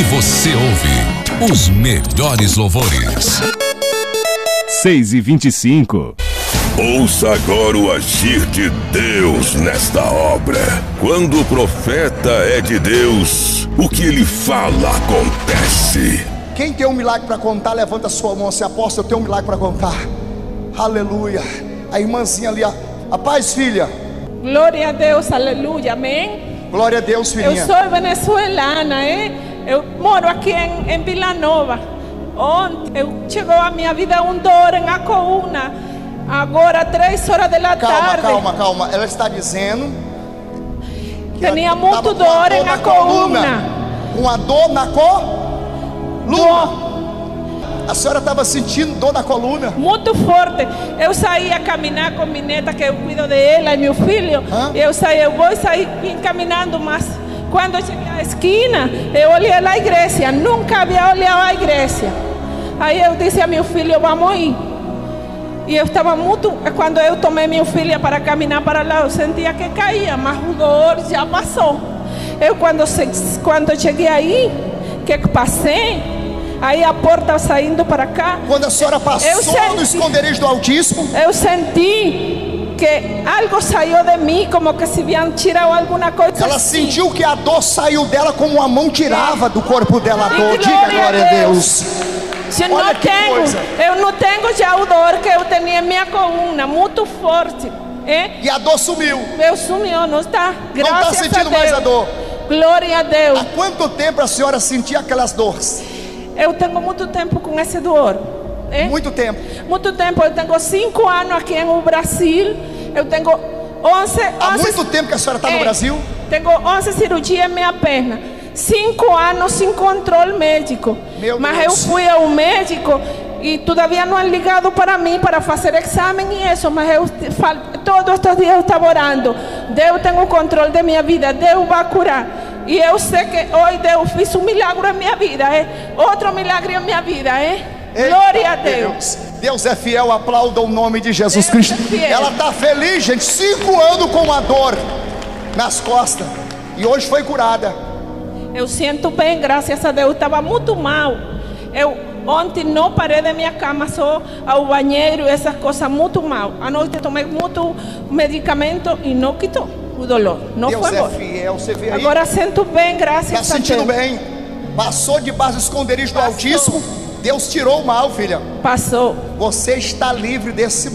E você ouve os melhores louvores. 6h25. Ouça agora o agir de Deus nesta obra. Quando o profeta é de Deus, o que ele fala acontece. Quem tem um milagre para contar, levanta a sua mão. Se aposta, eu tenho um milagre para contar. Aleluia. A irmãzinha ali, a paz, filha. Glória a Deus, aleluia, amém. Glória a Deus, filhinha. Eu sou venezuelana, eu moro aqui em Vila Nova. Ontem chegou a minha vida dor em Acoúna. Agora 3 horas da tarde. Calma. Ela está dizendo que tinha muito dor em Acoúna. Uma dor na coluna. A senhora estava sentindo dor na coluna? Muito forte. Eu saí a caminhar com minha neta, que eu cuido dela, e meu filho. Eu vou sair caminhando, mas quando eu cheguei à esquina, eu olhei a igreja. Nunca havia olhado a igreja. Aí eu disse a meu filho, vamos ir. E eu estava muito... Quando eu tomei meu filho para caminhar para lá, eu sentia que caía, mas o dor já passou. Eu quando cheguei aí, que passei, aí a porta saindo para cá. Quando a senhora passou no esconderijo do Altíssimo, eu senti que algo saiu de mim, como que se iam tirar alguma coisa. Ela assim. sentiu que a dor saiu dela, como uma mão tirava do corpo dela a dor. Diga glória a Deus. Eu não tenho já o dor que eu tinha em minha coluna, muito forte. E a dor sumiu. Sumiu, não está. Graças não está sentindo mais a dor. Glória a Deus. Há quanto tempo a senhora sentia aquelas dores? Eu tenho muito tempo com esse dor. Muito tempo. Muito tempo. Eu tenho 5 anos aqui no Brasil. Eu tenho 11. Há muito tempo que a senhora está no Brasil? Tenho 11 cirurgias em minha perna. 5 anos sem controle médico. Mas eu fui ao médico e todavia não han ligado para mim para fazer exame e isso. Mas eu todos estes dias eu estava orando. Deus tem o controle da minha vida. Deus vai curar. E eu sei que hoje Deus fez um milagre em minha vida. Outro milagre em minha vida. Glória a Deus. Deus é fiel. Aplauda o nome de Jesus Cristo. Ela está feliz, gente. 5 anos com a dor nas costas. E hoje foi curada. Eu sinto bem, graças a Deus. Estava muito mal. Eu ontem não parei da minha cama, só ao banheiro, essas coisas, muito mal. À noite tomei muito medicamento e não quitou o dolor. Não Deus foi é fiel. Você vê aí? Agora sinto bem, graças a Deus. Está sentindo bem? Passou debaixo do esconderijo do Altíssimo. Deus tirou o mal, filha. Passou. Você está livre desse